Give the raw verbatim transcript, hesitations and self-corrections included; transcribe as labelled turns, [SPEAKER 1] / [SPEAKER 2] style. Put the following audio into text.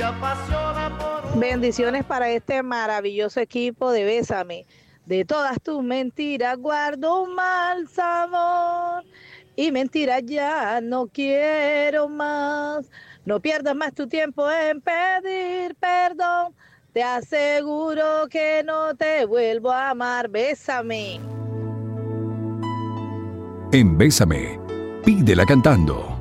[SPEAKER 1] Bendiciones para este maravilloso equipo de Bésame. De todas tus mentiras guardo un mal sabor y mentiras ya no quiero más. No pierdas más tu tiempo en pedir perdón. Te aseguro que no te vuelvo a amar. Bésame.
[SPEAKER 2] En Bésame, pídela cantando.